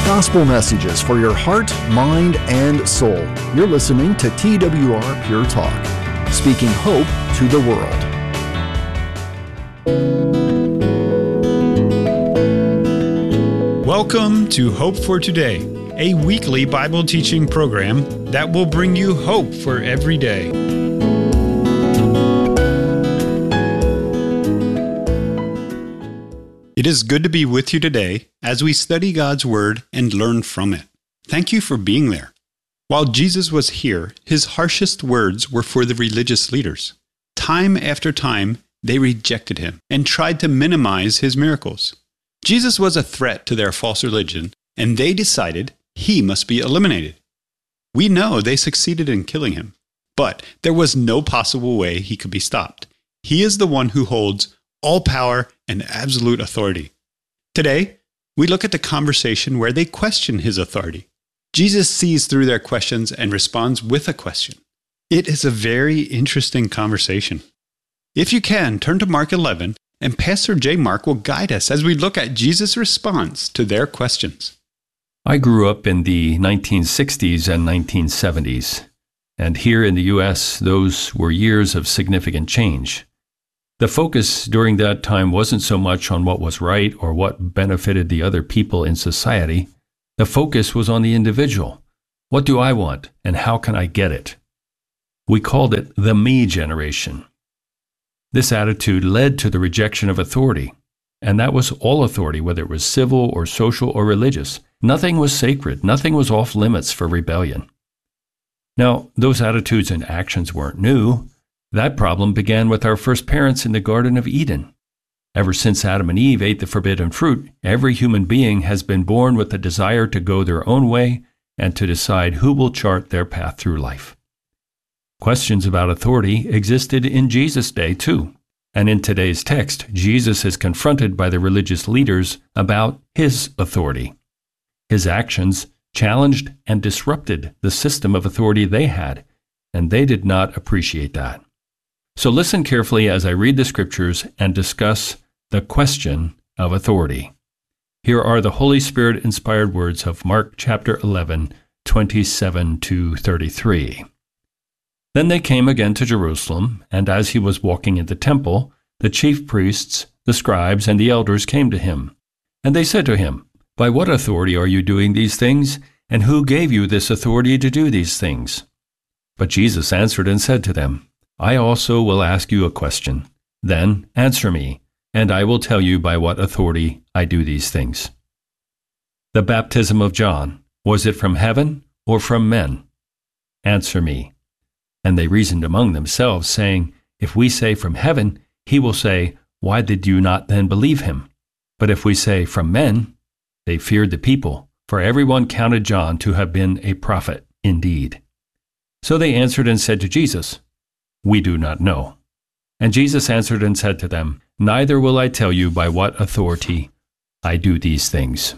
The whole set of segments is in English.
Gospel messages for your heart, mind, and soul. You're listening to TWR Pure Talk, speaking hope to the world. Welcome to Hope for Today, a weekly Bible teaching program that will bring you hope for every day. It is good to be with you today as we study God's Word and learn from it. Thank you for being there. While Jesus was here, his harshest words were for the religious leaders. Time after time, they rejected him and tried to minimize his miracles. Jesus was a threat to their false religion, and they decided he must be eliminated. We know they succeeded in killing him, but there was no possible way he could be stopped. He is the one who holds all power and absolute authority. Today, we look at the conversation where they question his authority. Jesus sees through their questions and responds with a question. It is a very interesting conversation. If you can, turn to Mark 11, and Pastor J. Mark will guide us as we look at Jesus' response to their questions. I grew up in the 1960s and 1970s, and here in the U.S., those were years of significant change. The focus during that time wasn't so much on what was right or what benefited the other people in society. The focus was on the individual. What do I want, and how can I get it? We called it the me generation. This attitude led to the rejection of authority, and that was all authority, whether it was civil or social or religious. Nothing was sacred. Nothing was off limits for rebellion. Now, those attitudes and actions weren't new. That problem began with our first parents in the Garden of Eden. Ever since Adam and Eve ate the forbidden fruit, every human being has been born with the desire to go their own way and to decide who will chart their path through life. Questions about authority existed in Jesus' day too, and in today's text, Jesus is confronted by the religious leaders about his authority. His actions challenged and disrupted the system of authority they had, and they did not appreciate that. So listen carefully as I read the scriptures and discuss the question of authority. Here are the Holy Spirit-inspired words of Mark chapter 11, 27 to 33. Then they came again to Jerusalem, and as he was walking in the temple, the chief priests, the scribes, and the elders came to him. And they said to him, "By what authority are you doing these things? And who gave you this authority to do these things?" But Jesus answered and said to them, "I also will ask you a question. Then answer me, and I will tell you by what authority I do these things. The baptism of John, was it from heaven or from men? Answer me." And they reasoned among themselves, saying, "If we say from heaven, he will say, 'Why did you not then believe him?' But if we say from men," they feared the people, for everyone counted John to have been a prophet indeed. So they answered and said to Jesus, "We do not know." And Jesus answered and said to them, "Neither will I tell you by what authority I do these things."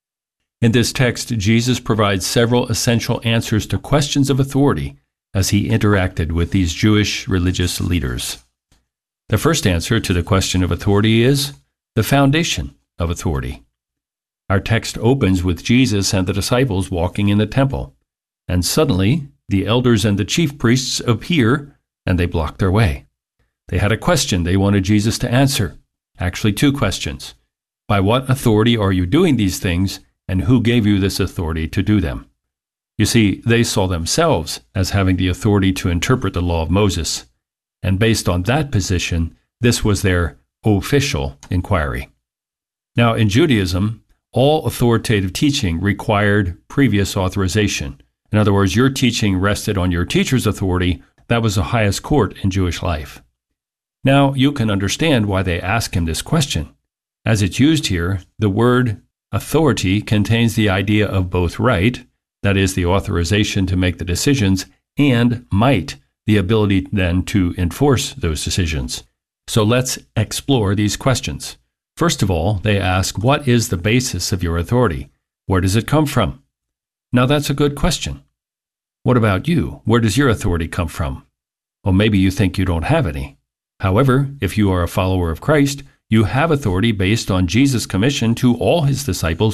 In this text, Jesus provides several essential answers to questions of authority as he interacted with these Jewish religious leaders. The first answer to the question of authority is the foundation of authority. Our text opens with Jesus and the disciples walking in the temple, and suddenly the elders and the chief priests appear and they block their way. They had a question they wanted Jesus to answer. Actually, two questions. By what authority are you doing these things, and who gave you this authority to do them? You see, they saw themselves as having the authority to interpret the law of Moses, and based on that position, this was their official inquiry. Now, in Judaism, all authoritative teaching required previous authorization. In other words, your teaching rested on your teacher's authority. That was the highest court in Jewish life. Now, you can understand why they ask him this question. As it's used here, the word authority contains the idea of both right, that is, the authorization to make the decisions, and might, the ability then to enforce those decisions. So let's explore these questions. First of all, they ask, what is the basis of your authority? Where does it come from? Now, that's a good question. What about you? Where does your authority come from? Well, maybe you think you don't have any. However, if you are a follower of Christ, you have authority based on Jesus' commission to all his disciples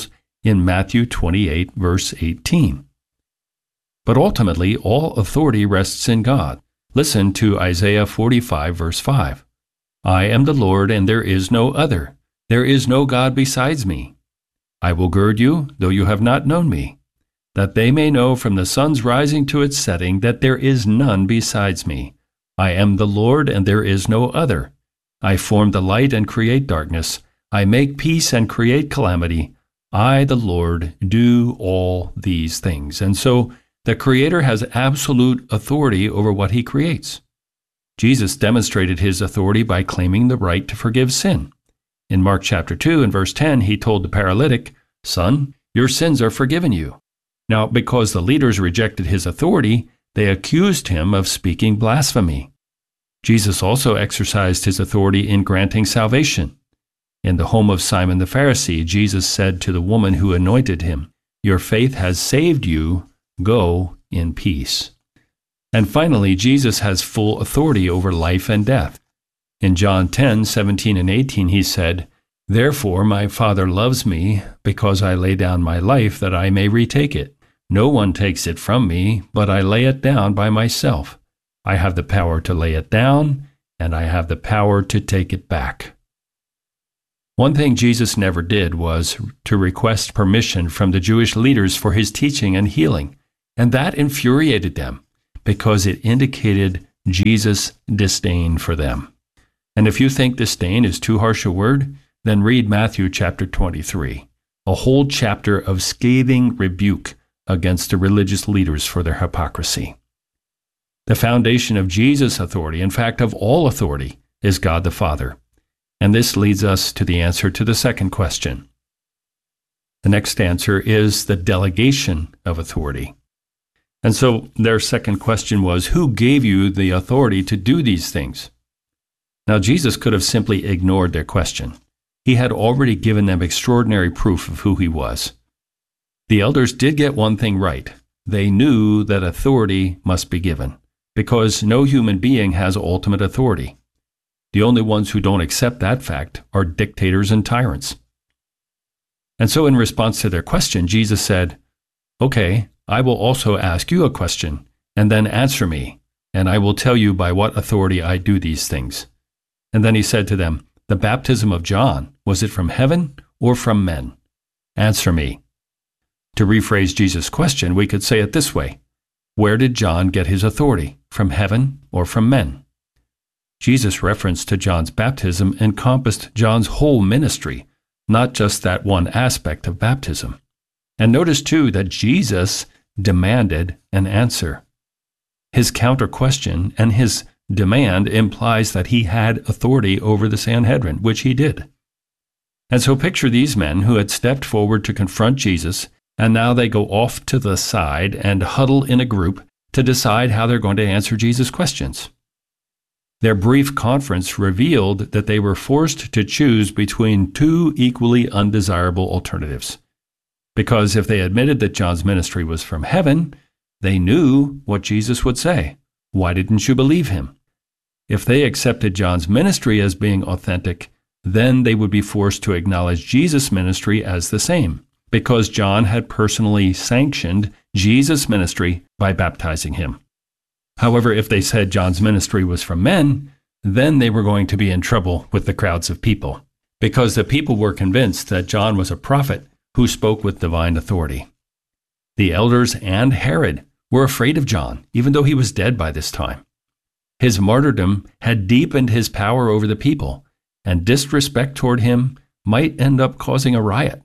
in Matthew 28, verse 18. But ultimately, all authority rests in God. Listen to Isaiah 45, verse 5. I am the Lord, and there is no other. There is no God besides me. I will gird you, though you have not known me, that they may know from the sun's rising to its setting that there is none besides me. I am the Lord, and there is no other. I form the light and create darkness. I make peace and create calamity. I, the Lord, do all these things. And so the Creator has absolute authority over what He creates. Jesus demonstrated His authority by claiming the right to forgive sin. In Mark chapter 2 and verse 10, He told the paralytic, Son, your sins are forgiven you. Now, because the leaders rejected His authority, they accused Him of speaking blasphemy. Jesus also exercised His authority in granting salvation. In the home of Simon the Pharisee, Jesus said to the woman who anointed Him, Your faith has saved you. Go in peace. And finally, Jesus has full authority over life and death. In John 10, 17 and 18, He said, Therefore my Father loves me, because I lay down my life that I may retake it. No one takes it from me, but I lay it down by myself. I have the power to lay it down, and I have the power to take it back. One thing Jesus never did was to request permission from the Jewish leaders for His teaching and healing. And that infuriated them because it indicated Jesus' disdain for them. And if you think disdain is too harsh a word, then read Matthew chapter 23, a whole chapter of scathing rebuke against the religious leaders for their hypocrisy. The foundation of Jesus' authority, in fact of all authority, is God the Father. And this leads us to the answer to the second question. The next answer is the delegation of authority. And so their second question was, who gave you the authority to do these things? Now, Jesus could have simply ignored their question. He had already given them extraordinary proof of who He was. The elders did get one thing right. They knew that authority must be given, because no human being has ultimate authority. The only ones who don't accept that fact are dictators and tyrants. And so in response to their question, Jesus said, Okay, I will also ask you a question, and then answer me, and I will tell you by what authority I do these things. And then He said to them, The baptism of John, was it from heaven or from men? Answer me. To rephrase Jesus' question, we could say it this way. Where did John get his authority? From heaven or from men? Jesus' reference to John's baptism encompassed John's whole ministry, not just that one aspect of baptism. And notice, too, that Jesus demanded an answer. His counter-question and His demand implies that He had authority over the Sanhedrin, which He did. And so picture these men who had stepped forward to confront Jesus, and now they go off to the side and huddle in a group to decide how they're going to answer Jesus' questions. Their brief conference revealed that they were forced to choose between two equally undesirable alternatives. Because if they admitted that John's ministry was from heaven, they knew what Jesus would say. Why didn't you believe him? If they accepted John's ministry as being authentic, then they would be forced to acknowledge Jesus' ministry as the same, because John had personally sanctioned Jesus' ministry by baptizing him. However, if they said John's ministry was from men, then they were going to be in trouble with the crowds of people, because the people were convinced that John was a prophet who spoke with divine authority. The elders and Herod were afraid of John, even though he was dead by this time. His martyrdom had deepened his power over the people, and disrespect toward him might end up causing a riot.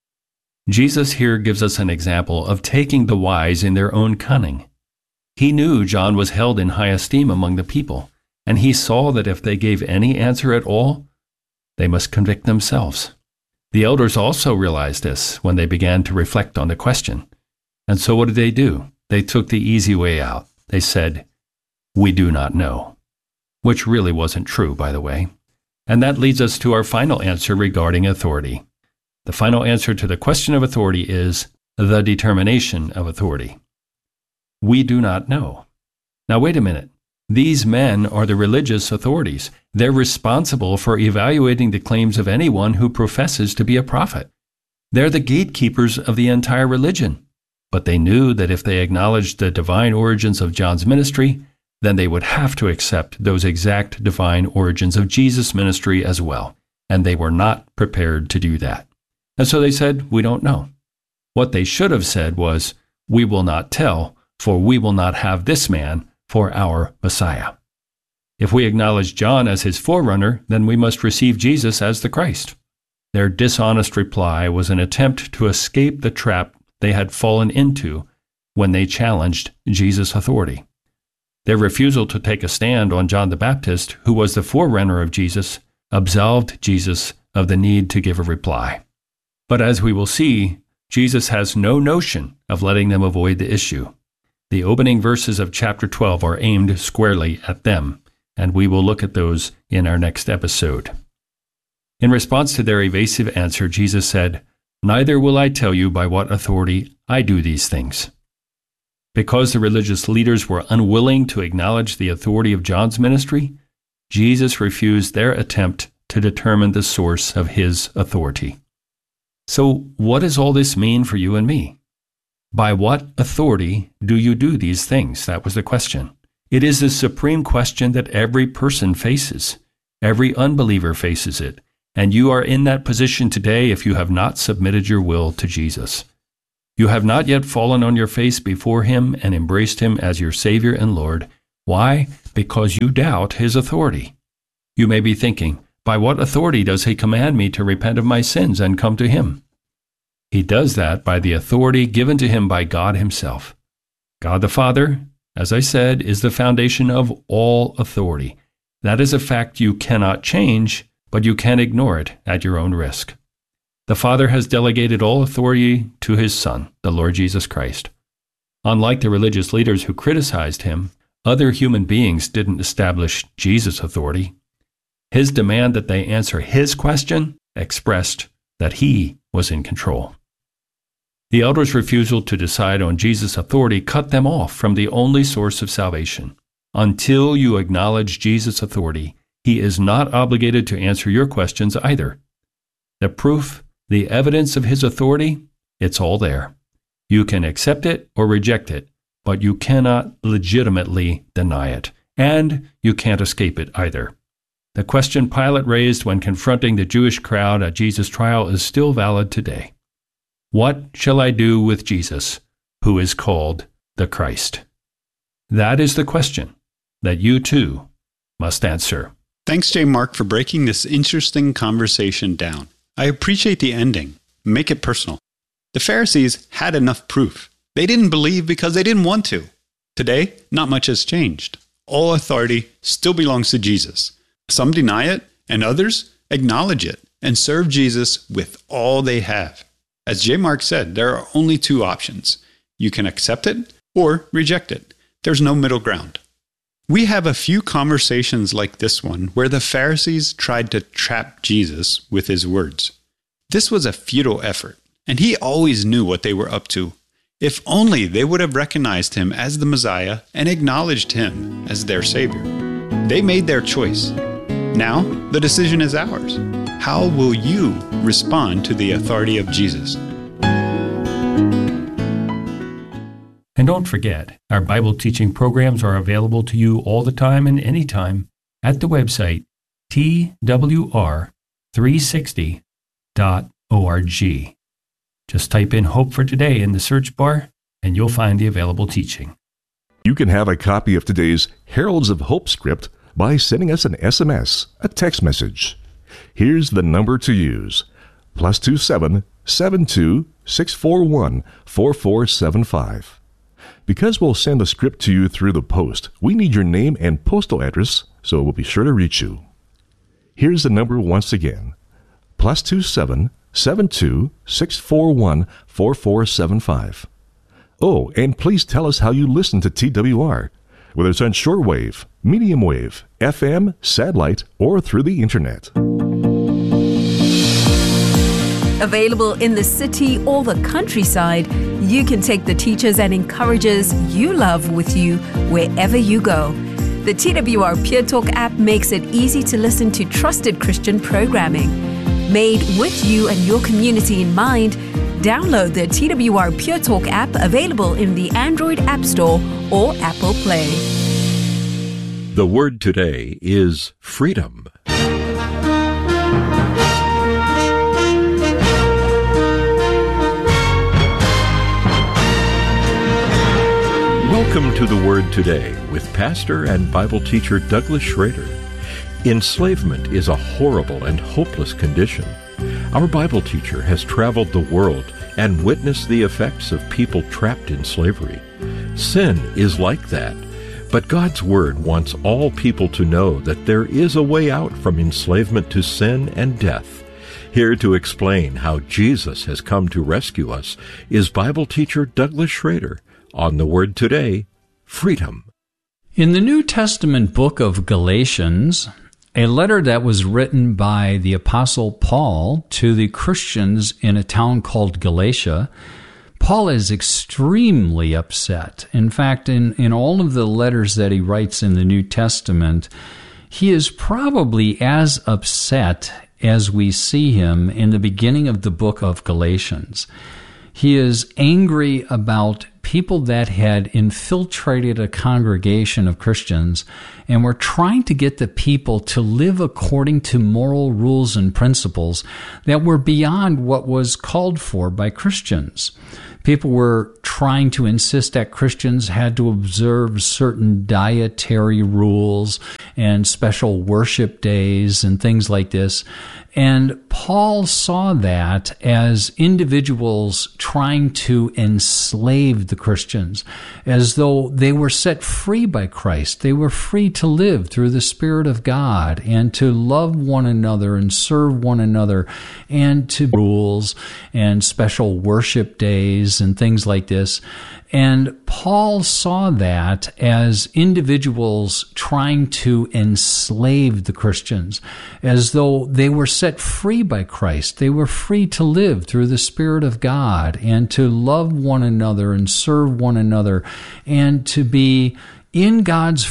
Jesus here gives us an example of taking the wise in their own cunning. He knew John was held in high esteem among the people, and he saw that if they gave any answer at all, they must convict themselves. The elders also realized this when they began to reflect on the question. And so what did they do? They took the easy way out. They said, "We do not know," which really wasn't true, by the way. And that leads us to our final answer regarding authority. The final answer to the question of authority is the determination of authority. We do not know. Now, wait a minute. These men are the religious authorities. They're responsible for evaluating the claims of anyone who professes to be a prophet. They're the gatekeepers of the entire religion. But they knew that if they acknowledged the divine origins of John's ministry, then they would have to accept those exact divine origins of Jesus' ministry as well. And they were not prepared to do that. And so they said, we don't know. What they should have said was, we will not tell, for we will not have this man for our Messiah. If we acknowledge John as his forerunner, then we must receive Jesus as the Christ. Their dishonest reply was an attempt to escape the trap they had fallen into when they challenged Jesus' authority. Their refusal to take a stand on John the Baptist, who was the forerunner of Jesus, absolved Jesus of the need to give a reply. But as we will see, Jesus has no notion of letting them avoid the issue. The opening verses of chapter 12 are aimed squarely at them, and we will look at those in our next episode. In response to their evasive answer, Jesus said, "Neither will I tell you by what authority I do these things." Because the religious leaders were unwilling to acknowledge the authority of John's ministry, Jesus refused their attempt to determine the source of his authority. So, what does all this mean for you and me? By what authority do you do these things? That was the question. It is the supreme question that every person faces. Every unbeliever faces it. And you are in that position today if you have not submitted your will to Jesus. You have not yet fallen on your face before him and embraced him as your Savior and Lord. Why? Because you doubt his authority. You may be thinking, by what authority does he command me to repent of my sins and come to him? He does that by the authority given to him by God himself. God the Father, as I said, is the foundation of all authority. That is a fact you cannot change, but you can ignore it at your own risk. The Father has delegated all authority to his Son, the Lord Jesus Christ. Unlike the religious leaders who criticized him, other human beings didn't establish Jesus' authority. His demand that they answer his question expressed that he was in control. The elders' refusal to decide on Jesus' authority cut them off from the only source of salvation. Until you acknowledge Jesus' authority, he is not obligated to answer your questions either. The proof, the evidence of his authority, it's all there. You can accept it or reject it, but you cannot legitimately deny it, and you can't escape it either. The question Pilate raised when confronting the Jewish crowd at Jesus' trial is still valid today. What shall I do with Jesus, who is called the Christ? That is the question that you too must answer. Thanks, J. Mark, for breaking this interesting conversation down. I appreciate the ending. Make it personal. The Pharisees had enough proof. They didn't believe because they didn't want to. Today, not much has changed. All authority still belongs to Jesus. Some deny it, and others acknowledge it and serve Jesus with all they have. As J. Mark said, there are only two options. You can accept it or reject it. There's no middle ground. We have a few conversations like this one where the Pharisees tried to trap Jesus with his words. This was a futile effort, and he always knew what they were up to. If only they would have recognized him as the Messiah and acknowledged him as their Savior. They made their choice. Now, the decision is ours. How will you respond to the authority of Jesus? And don't forget, our Bible teaching programs are available to you all the time and anytime at the website twr360.org. Just type in Hope for Today in the search bar, and you'll find the available teaching. You can have a copy of today's Heralds of Hope script by sending us an SMS, a text message. Here's the number to use: +27 72 641 4475. Because we'll send a script to you through the post, we need your name and postal address, so we'll be sure to reach you. Here's the number once again: +27 72 641 4475. Oh, and please tell us how you listen to TWR, whether it's on shortwave, medium wave, FM, satellite, or through the internet. Available in the city or the countryside, you can take the teachers and encouragers you love with you wherever you go. The TWR Pure Talk app makes it easy to listen to trusted Christian programming. Made with you and your community in mind, download the TWR Pure Talk app, available in the Android App Store or Apple Play. The word today is freedom. Welcome to The Word Today with pastor and Bible teacher Douglas Schrader. Enslavement is a horrible and hopeless condition. Our Bible teacher has traveled the world and witnessed the effects of people trapped in slavery. Sin is like that, but God's Word wants all people to know that there is a way out from enslavement to sin and death. Here to explain how Jesus has come to rescue us is Bible teacher Douglas Schrader on The Word Today, Freedom. In the New Testament book of Galatians, a letter that was written by the Apostle Paul to the Christians in a town called Galatia, Paul is extremely upset. In fact, in all of the letters that he writes in the New Testament, he is probably as upset as we see him in the beginning of the book of Galatians. He is angry about people that had infiltrated a congregation of Christians and were trying to get the people to live according to moral rules and principles that were beyond what was called for by Christians. People were trying to insist that Christians had to observe certain dietary rules and special worship days and things like this. And Paul saw that as individuals trying to enslave the Christians, as though they were set free by Christ. They were free to live through the Spirit of God and to love one another and serve one another and to rules and special worship days and things like this. And Paul saw that as individuals trying to enslave the Christians, as though they were set free by Christ. They were free to live through the Spirit of God and to love one another and serve one another and to be in God's